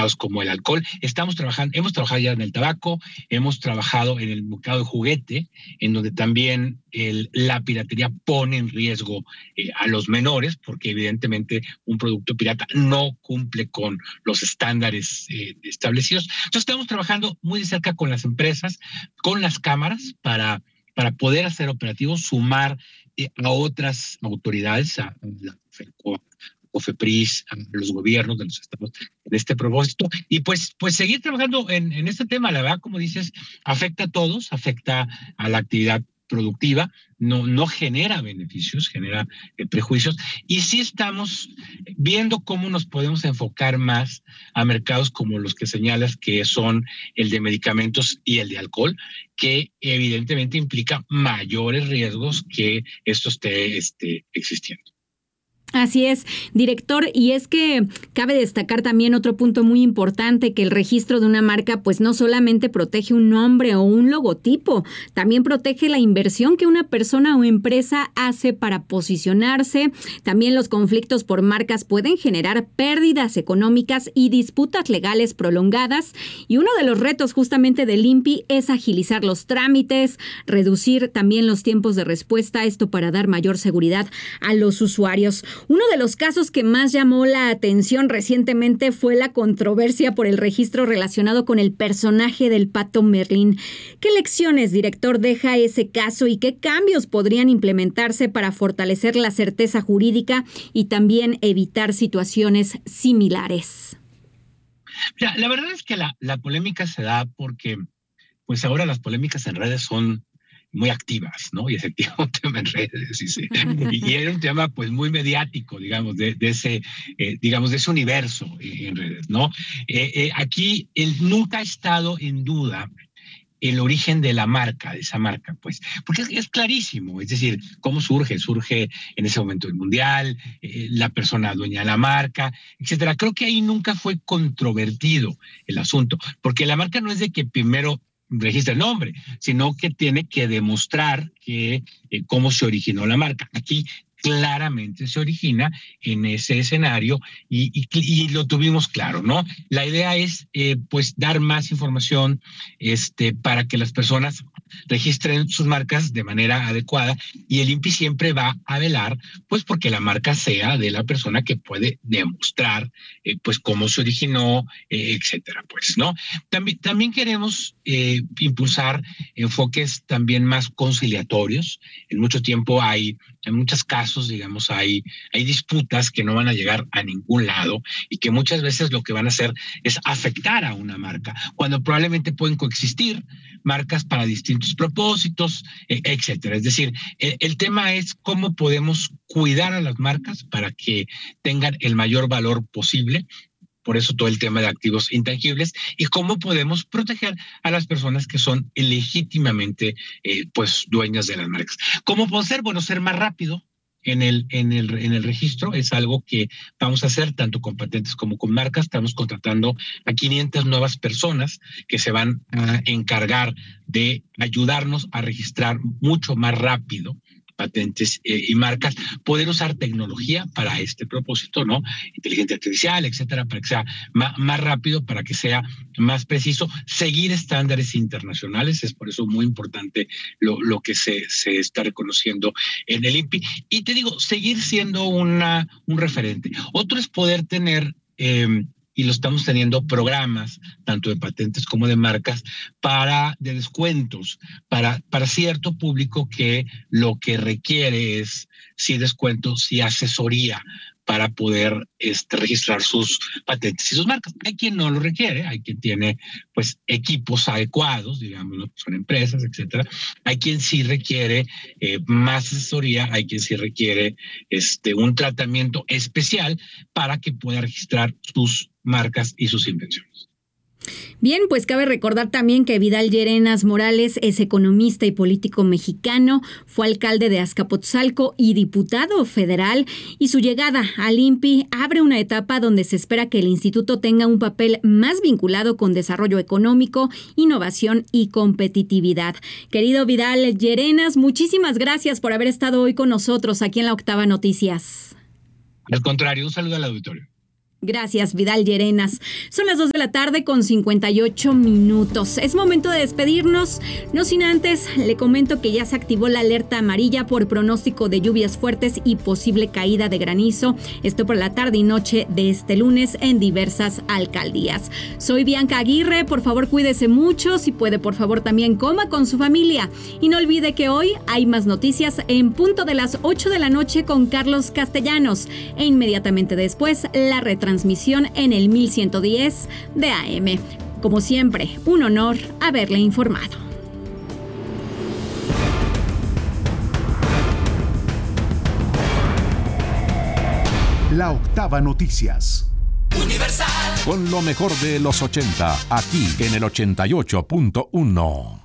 mercados como el alcohol. Hemos trabajado ya en el tabaco, hemos trabajado en el mercado de juguete, en donde también la piratería pone en riesgo a los menores, porque evidentemente un producto pirata no cumple con los estándares establecidos. Entonces estamos trabajando muy de cerca con las empresas, con las cámaras, para poder hacer operativos, sumar a otras autoridades, a la COFEPRIS, a los gobiernos de los estados en este propósito, y pues seguir trabajando en este tema. La verdad, como dices, afecta a todos, afecta a la actividad productiva, no genera beneficios, genera prejuicios, y sí estamos viendo cómo nos podemos enfocar más a mercados como los que señalas, que son el de medicamentos y el de alcohol, que evidentemente implica mayores riesgos que esto esté existiendo. Así es, director, y es que cabe destacar también otro punto muy importante, que el registro de una marca pues no solamente protege un nombre o un logotipo, también protege la inversión que una persona o empresa hace para posicionarse. También los conflictos por marcas pueden generar pérdidas económicas y disputas legales prolongadas, y uno de los retos justamente del INPI es agilizar los trámites, reducir también los tiempos de respuesta, esto para dar mayor seguridad a los usuarios. Uno de los casos que más llamó la atención recientemente fue la controversia por el registro relacionado con el personaje del Pato Merlín. ¿Qué lecciones, director, deja ese caso y qué cambios podrían implementarse para fortalecer la certeza jurídica y también evitar situaciones similares? Mira, la verdad es que la polémica se da porque pues ahora las polémicas en redes son muy activas, ¿no? Y efectivamente un tema en redes, y era un tema pues muy mediático, digamos, de ese universo en redes, ¿no? Aquí nunca ha estado en duda el origen de la marca, de esa marca, pues, porque es clarísimo, es decir, cómo surge en ese momento el mundial, la persona dueña de la marca, etcétera. Creo que ahí nunca fue controvertido el asunto, porque la marca no es de que primero registra el nombre, sino que tiene que demostrar cómo se originó la marca. Aquí claramente se origina en ese escenario y lo tuvimos claro, ¿no? La idea es pues dar más información para que las personas registren sus marcas de manera adecuada, y el INPI siempre va a velar pues porque la marca sea de la persona que puede demostrar pues cómo se originó, etcétera, pues, ¿no? También queremos impulsar enfoques también más conciliatorios. En muchos casos, digamos, hay disputas que no van a llegar a ningún lado y que muchas veces lo que van a hacer es afectar a una marca, cuando probablemente pueden coexistir marcas para distintos propósitos, etcétera. Es decir, el tema es cómo podemos cuidar a las marcas para que tengan el mayor valor posible. Por eso todo el tema de activos intangibles, y cómo podemos proteger a las personas que son legítimamente pues dueñas de las marcas. ¿Cómo puedo ser? Bueno, ser más rápido en el registro es algo que vamos a hacer tanto con patentes como con marcas. Estamos contratando a 500 nuevas personas que se van a encargar de ayudarnos a registrar mucho más rápido patentes y marcas, poder usar tecnología para este propósito, ¿no? Inteligencia artificial, etcétera, para que sea más rápido, para que sea más preciso, seguir estándares internacionales. Es por eso muy importante lo que se está reconociendo en el INPI. Y te digo, seguir siendo un referente. Otro es poder tener y lo estamos teniendo, programas tanto de patentes como de marcas de descuentos para cierto público que lo que requiere es sí descuento, sí asesoría para poder registrar sus patentes y sus marcas. Hay quien no lo requiere, hay quien tiene pues equipos adecuados, digamos, son empresas, etcétera. Hay quien sí requiere más asesoría, hay quien sí requiere un tratamiento especial para que pueda registrar sus marcas y sus invenciones. Bien, pues cabe recordar también que Vidal Llerenas Morales es economista y político mexicano, fue alcalde de Azcapotzalco y diputado federal, y su llegada al INPI abre una etapa donde se espera que el instituto tenga un papel más vinculado con desarrollo económico, innovación y competitividad. Querido Vidal Llerenas, muchísimas gracias por haber estado hoy con nosotros aquí en la Octava Noticias. Al contrario, un saludo al auditorio. Gracias, Vidal Llerenas. Son las 2 de la tarde con 58 minutos. Es momento de despedirnos. No sin antes, le comento que ya se activó la alerta amarilla por pronóstico de lluvias fuertes y posible caída de granizo. Esto por la tarde y noche de este lunes en diversas alcaldías. Soy Bianca Aguirre. Por favor, cuídese mucho. Si puede, por favor, también coma con su familia. Y no olvide que hoy hay más noticias en punto de las 8 de la noche con Carlos Castellanos. E inmediatamente después, la retransmisión en el 1110 de AM. Como siempre, un honor haberle informado. La Octava Noticias. Universal. Con lo mejor de los 80, aquí en el 88.1.